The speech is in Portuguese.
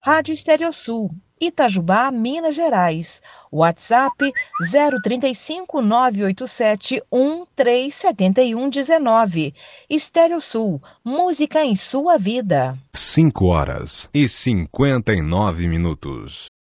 Rádio Estereosul, Itajubá, Minas Gerais. WhatsApp 035 987 137119. Estereosul, música em sua vida. 5 horas e 59 minutos.